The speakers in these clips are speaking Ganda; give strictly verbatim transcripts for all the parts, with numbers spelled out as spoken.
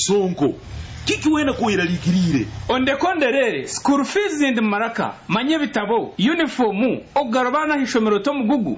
Sonko kiki wena kuira likirire onde konderere school fees and maraka manye bitabo uniform ogarabana hishomero to mugugu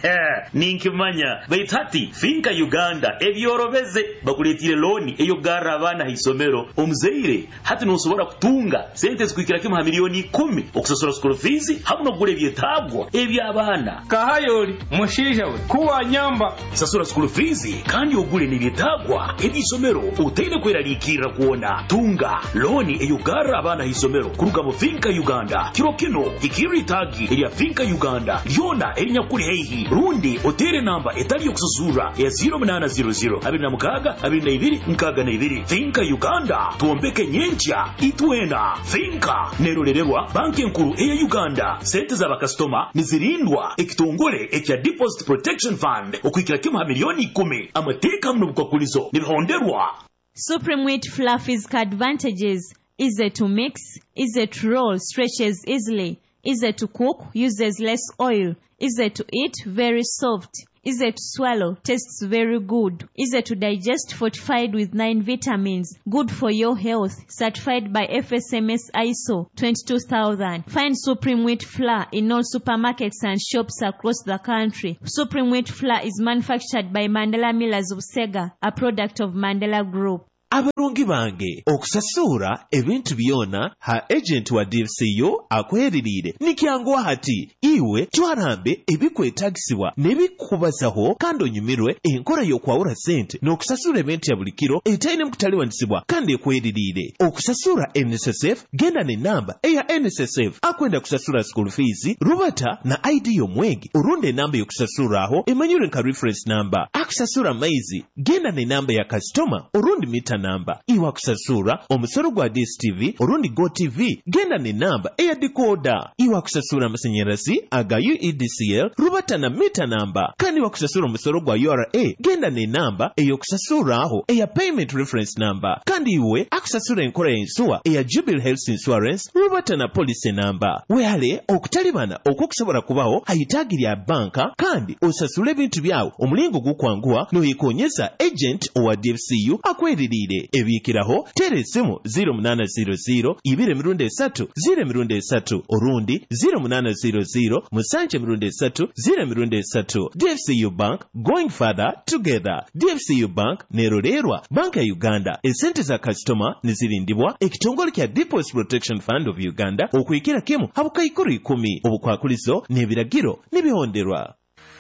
ninki manya baitati finka Uganda ebyorobeze bakuletire loan eyo garabana hisomero omzeire hati nosobora kutunga sente zikwikira kimha milioni kumi okusasura school fees hamwe no gure byetagwa ebyabana kahayoli mushija we kuwa nyamba sasura school fees kandi ogure nibyetagwa ebisomero utende kwera likira kuona tunga loni eyugara abana hisomero kuruga mu finka Uganda kiro kino ikiri tagi ya finka Uganda yona elinyakuri heihi rundi otere namba etali yokusuzura ya zero nine zero zero abiri na mukaga abiri na ibiri mukaga na ibiri finka Uganda tuombeke nyencha itwena finka nerorerwa banki nkuru eya Uganda sente za bakastoma nizirindwa ekitongole ekya Deposit Protection Fund okwikira kimha milioni kumi amateka mno bukakulizo nibihonderwa. Supreme Wheat Flour physical advantages: easy to mix, easy to roll, stretches easily, easy to cook, uses less oil, easy to eat, very soft, easy to swallow, tastes very good, easy to digest, fortified with nine vitamins, good for your health, certified by F S M S I S O twenty-two thousand. Find Supreme Wheat Flour in all supermarkets and shops across the country. Supreme Wheat Flour is manufactured by Mandela Millers of Sega, a product of Mandela Group. Abarungi bange okusasura ebintu byona ha agent wa D F C yo akweririre nikyango hati iwe twarambe ebikwetagisibwa nebikubazaho kandi onyumirwe enkora yo kwawura sente n'okusasura ebintu ya bulikiro etaine mukutaliwanisibwa kandi ekweririre okusasura N S S F genda ne namba eya N S S F akwenda kusasura school fees rubata na I D y'omwegi urunde namba yokusasura aho emanyure nka reference number akusasura maizi genda ne namba ya customer urundi mita namba iwa kusasura omusoro gwa D S T V orundi Go T V genda ne namba eya decoder iwa kusasura amashanyarazi aga U E D C L rubata na mita namba kandi wa kusasura omusoro gwa U R A genda ne namba eyo kusasura aho eya payment reference number kandi iwe akusasura enkora y'ensuwa eya Jubilee Health Insurance rubata na policy number wehale okutalibana okukusobora kubaho hayitagiri ya banka kandi osasule ebintu byawo omulingo gukwanguwa noyikonyeza agent owa D F C U akweririre ebikiraho teresimu zero nine zero zero ibire mirundi esatu zero mirundi esatu orundi zero nine zero zero musanje mirundi esatu zero mirundi esatu. D F C U Bank, going further together. D F C U Bank nerorerwa banka ya Uganda esente za customer nizirindibwa ekitongole kya Deposit Protection Fund of Uganda okwikira kimu habukayikuru ikumi obukwakulizo nebiragiro nibihonderwa.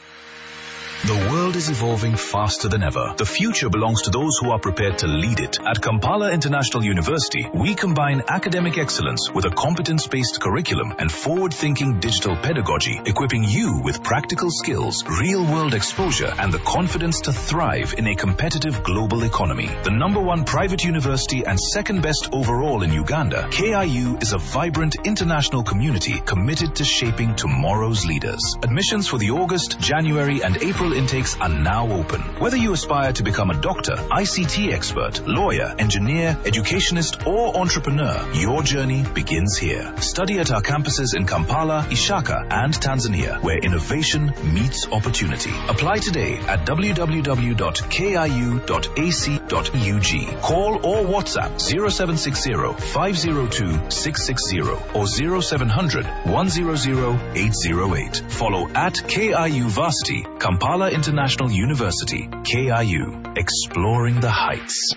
The world is evolving faster than ever. The future belongs to those who are prepared to lead it. At Kampala International University, we combine academic excellence with a competence-based curriculum and forward-thinking digital pedagogy, equipping you with practical skills, real-world exposure, and the confidence to thrive in a competitive global economy. The number one private university and second best overall in Uganda, K I U is a vibrant international community committed to shaping tomorrow's leaders. Admissions for the August, January, and April intakes are now open. Whether you aspire to become a doctor, I C T expert, lawyer, engineer, educationist, or entrepreneur, your journey begins here. Study at our campuses in Kampala, Ishaka, and Tanzania, where innovation meets opportunity. Apply today at w w w dot k i u dot a c dot u g. Call or WhatsApp zero seven six zero five zero two six six zero or zero seven zero zero one zero zero eight zero eight. Follow at K I U Varsity, Kampala International University, K I U, exploring the heights.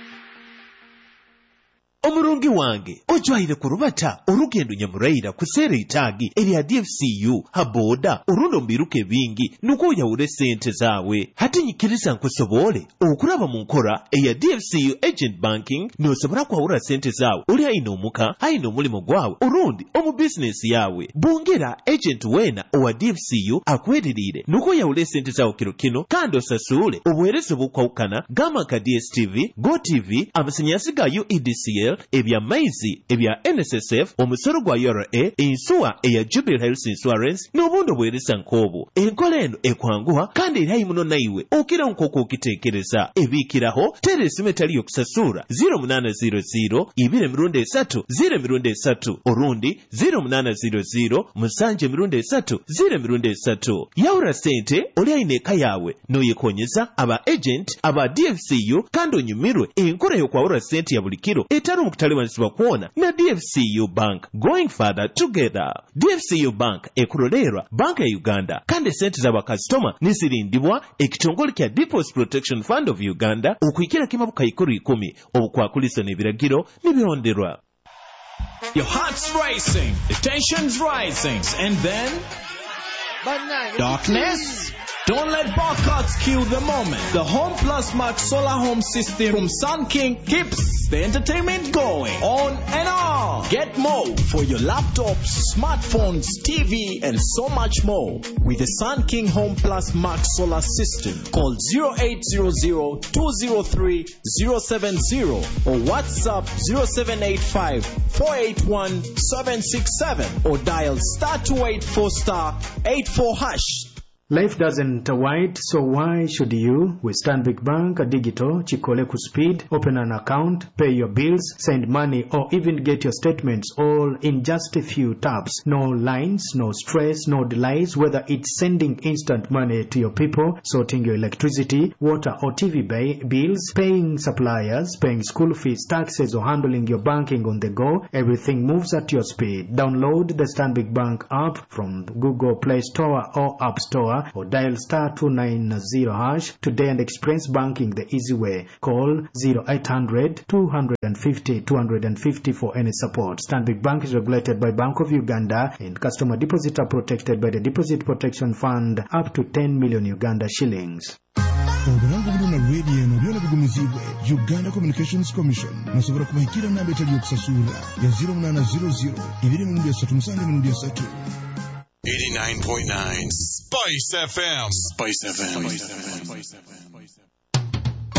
Omurungi wange ojwaire kurubata urugendo nyamuraira kusere itagi eri D F C U haboda urundo mbiruke bingi nuko yaure sente zawe hati nyikiriza nkusobole okuraba mu nkora eya D F C U agent banking no sobora kwaura sente zawe uri aino muka aino mulimo gwawe urundi omu business yawe bongera agent wena owa D F C U akweririre nuko yaure sente zawe kiro kino kandi osasule obuherezo bukwaukana gama ka D S T V Go T V amasanyasi ga U E D C L Bill ebya maizi ebya N S S F omusoro gwa U R A ensuwa eya Jubilee Health Insurance n'obundo bwerisa nkobo enkola eno ekwanguwa kandi eri muno naiwe okira nkoko okitekereza ebiikiraho teresimu etali okusasura zero munana zero zero ibire mirundi esatu zero mirundi esatu orundi zero munana zero zero musanje mirundi esatu zero mirundi esatu yawura sente oli ayina eka yawe noyekonyeza aba agent aba D F C U kandi onyumirwe enkola y'okwawura sente ya buli kiro etali omukutalibanisibwa kwona na D F C U Bank going further together. D F C U Bank ekulolerwa banka ya Uganda kandi sente za bakasitoma nizirindibwa ekitongole kya Deposit Protection Fund of Uganda okwikira kimabuka ikuru ikumi obukwakuliso n'ebiragiro nibironderwa. Your heart's racing, the tension's rising, and then darkness? Don't let bar cards kill the moment. The Home Plus Max Solar Home System from Sun King keeps the entertainment going on and on. Get more for your laptops, smartphones, T V, and so much more with the Sun King Home Plus Max Solar System. Call zero eight zero zero two zero three zero seven zero or WhatsApp zero seven eight five four eight one seven six seven or dial star two eight four star eight four hash. Life doesn't wait, so why should you? With Stanbic Bank Digital, Chikoleku Speed, open an account, pay your bills, send money, or even get your statements all in just a few taps. No lines, no stress, no delays, whether it's sending instant money to your people, sorting your electricity, water, or T V bay, bills, paying suppliers, paying school fees, taxes, or handling your banking on the go. Everything moves at your speed. Download the Stanbic Bank app from Google Play Store or App Store, or dial star two nine zero hash today and experience banking the easy way. Call zero eight hundred two fifty two fifty for any support. Stanbic Bank is regulated by Bank of Uganda and customer deposits are protected by the Deposit Protection Fund up to ten million Uganda shillings. Obulango buluna radio eno byona bigumizibwe Uganda Communications Commission musobora kubahikira namba etali okusasula ya zero munana zero zero ibiri mirundi esatu musange mirundi esatu. eighty-nine point nine Spice F M. Spice F M. Spice F M. Spice F M.